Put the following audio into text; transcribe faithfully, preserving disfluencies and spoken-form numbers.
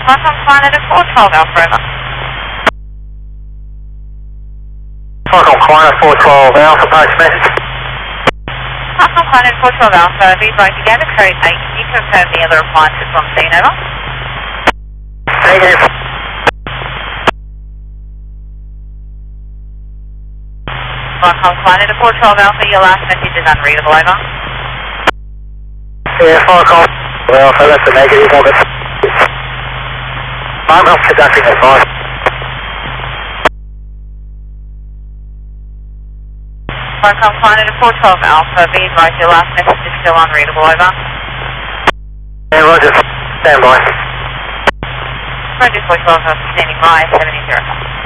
Welcome, flying at a four twelve Alpha, over. Welcome, flying at four twelve Alpha, post message. Welcome, flying at four twelve Alpha, be advised again to code eight. Can you confirm the other appliances on scene, over? Negative. Welcome, flying at a four twelve Alpha, your last message is unreadable, over. Yeah, four twelve Alpha, that's a negative, I'll get... I'm not conducting advice. Welcome, flying at a four twelve Alpha, be advised your last message is still unreadable, over. Yeah, Roger, stand by. Roger, four twelve Alpha, standing by, seventy zero.